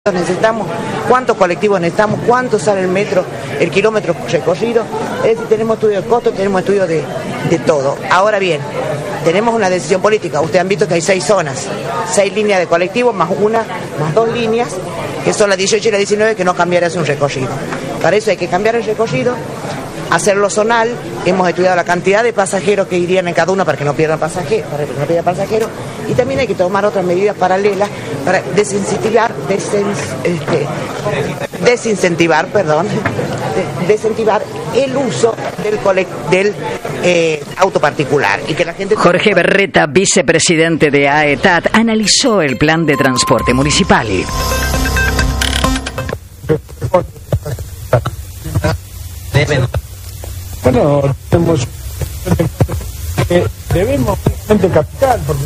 necesitamos, cuántos colectivos necesitamos, cuánto sale el metro, el kilómetro recorrido. Es decir, tenemos estudio de costo, tenemos estudio de todo. Ahora bien, tenemos una decisión política. Ustedes han visto que hay 6 zonas, 6 líneas de colectivos, más 2 líneas, que son la 18 y la 19, que no cambiará un recorrido. Para eso hay que cambiar el recorrido, hacerlo zonal. Hemos estudiado la cantidad de pasajeros que irían en cada una para que no pierdan pasajeros, y también hay que tomar otras medidas paralelas para desincentivar el uso del auto particular y que la gente... Jorge Berreta, vicepresidente de AETAT, analizó el plan de transporte municipal. Bueno, debemos capital porque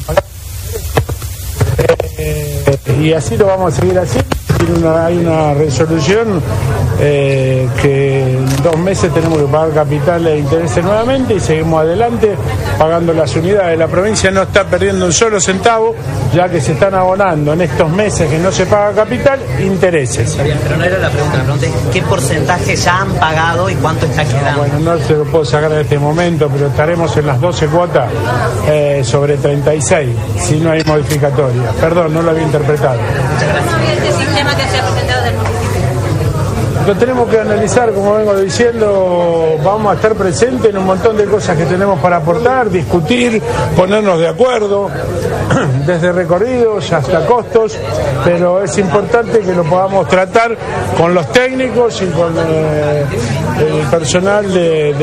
y así lo vamos a seguir haciendo. Hay una resolución que en 2 meses tenemos que pagar capital e intereses nuevamente y seguimos adelante pagando las unidades. La provincia no está perdiendo un solo centavo, ya que se están abonando en estos meses que no se paga capital, intereses. Pero no era la pregunta es ¿qué porcentaje ya han pagado y cuánto está quedando? Bueno, no se lo puedo sacar en este momento, pero estaremos en las 12 cuotas sobre 36, si no hay modificatoria. Perdón, no lo había interpretado. Muchas gracias. Lo tenemos que analizar, como vengo diciendo, vamos a estar presentes en un montón de cosas que tenemos para aportar, discutir, ponernos de acuerdo, desde recorridos hasta costos, pero es importante que lo podamos tratar con los técnicos y con el personal del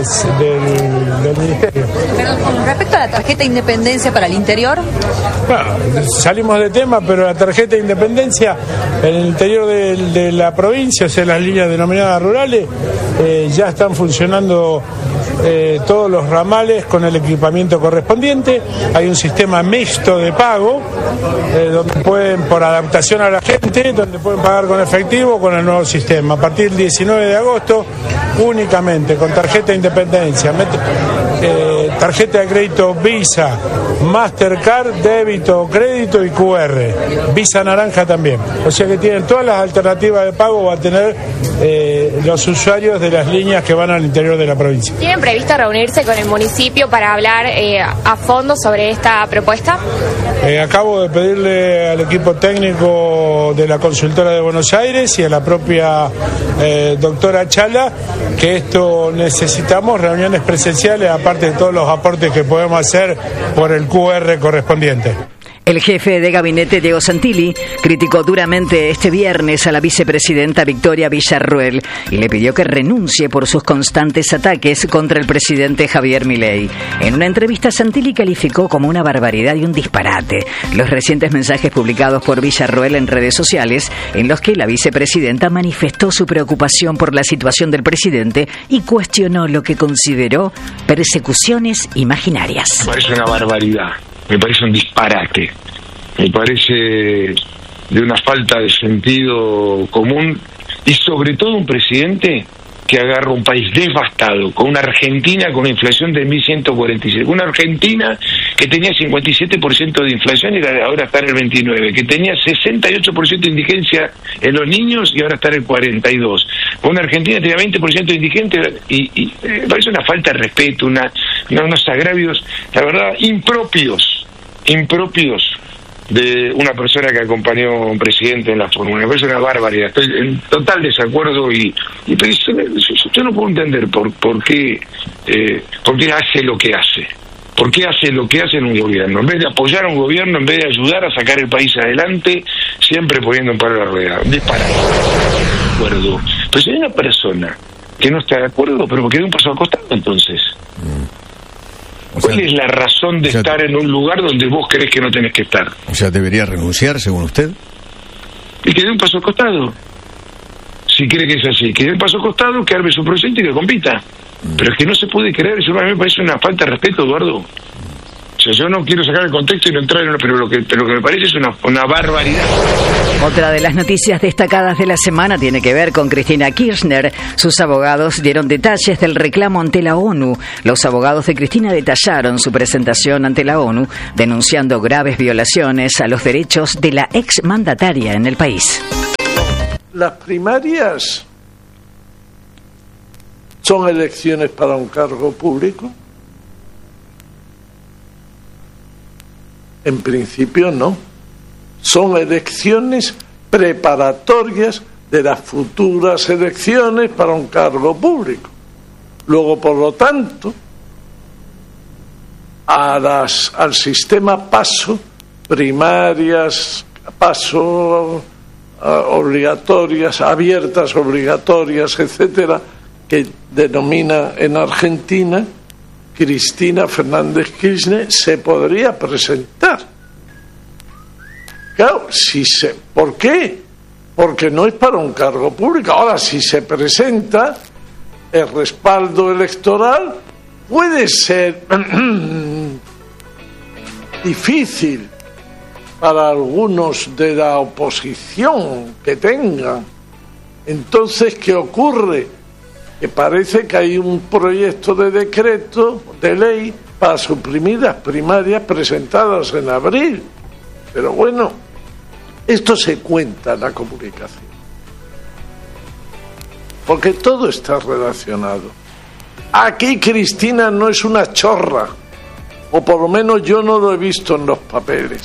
Ministerio. Pero con respecto a la tarjeta de independencia para el interior... Bueno, salimos de tema, pero la tarjeta de independencia en el interior de la provincia, o sea, las líneas denominadas rurales, ya están funcionando todos los ramales con el equipamiento correspondiente. Hay un sistema mixto de pago, donde pueden, por adaptación a la gente, donde pueden pagar con efectivo con el nuevo sistema. A partir del 19 de agosto, únicamente con tarjeta de independencia, tarjeta de crédito Visa, Mastercard, débito, crédito y QR. Visa naranja también. O sea que tienen todas las alternativas de pago, va a tener los usuarios de las líneas que van al interior de la provincia. ¿Tienen previsto reunirse con el municipio para hablar a fondo sobre esta propuesta? Acabo de pedirle al equipo técnico de la consultora de Buenos Aires y a la propia doctora Chala que esto necesitamos reuniones presenciales, aparte de todos los aportes que podemos hacer por el QR correspondiente. El jefe de gabinete, Diego Santilli, criticó duramente este viernes a la vicepresidenta Victoria Villarruel y le pidió que renuncie por sus constantes ataques contra el presidente Javier Milei. En una entrevista, Santilli calificó como una barbaridad y un disparate los recientes mensajes publicados por Villarruel en redes sociales, en los que la vicepresidenta manifestó su preocupación por la situación del presidente y cuestionó lo que consideró persecuciones imaginarias. Me parece una barbaridad. Me parece un disparate, me parece de una falta de sentido común y sobre todo un presidente que agarra un país devastado, con una Argentina con una inflación de 1.146, una Argentina que tenía 57% de inflación y ahora está en el 29%, que tenía 68% de indigencia en los niños y ahora está en el 42%, una Argentina que tenía 20% de indigencia y me parece una falta de respeto, unos agravios, la verdad, impropios de una persona que acompañó a un presidente en la fórmula. Me parece una barbaridad. Estoy en total desacuerdo y yo no puedo entender por qué hace lo que hace. ¿Por qué hace lo que hace en un gobierno? En vez de apoyar a un gobierno, en vez de ayudar a sacar el país adelante, siempre poniendo un palo a la rueda. Disparate. De acuerdo. Pero si hay una persona que no está de acuerdo, pero que dé un paso al costado, entonces. ¿Cuál es la razón de estar en un lugar donde vos crees que no tenés que estar? O sea, ¿debería renunciar, según usted? Y que dé un paso al costado. Si cree que es así, que dé un paso al costado, que arme su proyecto y que compita. Pero es que no se puede creer, eso a mí me parece una falta de respeto, Eduardo. sea, yo no quiero sacar el contexto y no entrar en pero lo que me parece es una barbaridad. Otra de las noticias destacadas de la semana tiene que ver con Cristina Kirchner. Sus abogados dieron detalles del reclamo ante la ONU. Los abogados de Cristina detallaron su presentación ante la ONU, denunciando graves violaciones a los derechos de la exmandataria en el país. Las primarias son elecciones para un cargo público. En principio no. Son elecciones preparatorias de las futuras elecciones para un cargo público. Luego, por lo tanto, al sistema paso, primarias, paso obligatorias, abiertas, obligatorias, etcétera, que denomina en Argentina, Cristina Fernández Kirchner se podría presentar. Claro, ¿por qué? Porque no es para un cargo público. Ahora, si se presenta, el respaldo electoral puede ser difícil para algunos de la oposición que tengan. Entonces, ¿qué ocurre? Que parece que hay un proyecto de decreto, de ley, para suprimir las primarias presentadas en abril. Pero bueno, esto se cuenta en la comunicación. Porque todo está relacionado. Aquí Cristina no es una chorra, o por lo menos yo no lo he visto en los papeles.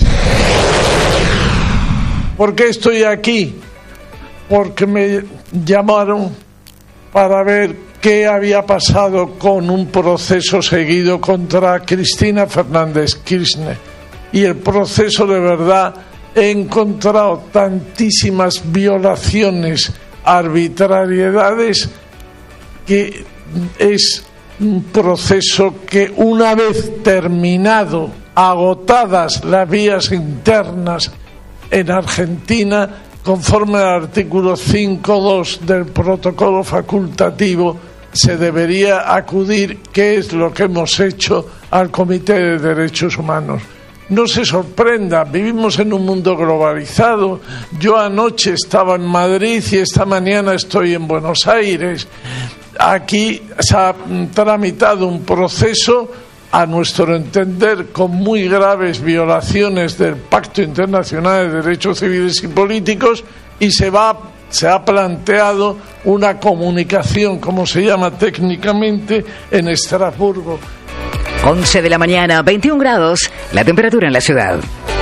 ¿Por qué estoy aquí? Porque me llamaron para ver qué había pasado con un proceso seguido contra Cristina Fernández Kirchner. Y el proceso, de verdad, he encontrado tantísimas violaciones, arbitrariedades, que es un proceso que, una vez terminado, agotadas las vías internas en Argentina, conforme al artículo 5.2 del protocolo facultativo, se debería acudir, que es lo que hemos hecho, al Comité de Derechos Humanos. No se sorprenda, vivimos en un mundo globalizado. Yo anoche estaba en Madrid y esta mañana estoy en Buenos Aires. Aquí se ha tramitado un proceso, a nuestro entender, con muy graves violaciones del Pacto Internacional de Derechos Civiles y Políticos, y se ha planteado una comunicación, como se llama técnicamente, en Estrasburgo. 11 de la mañana, 21 grados, la temperatura en la ciudad.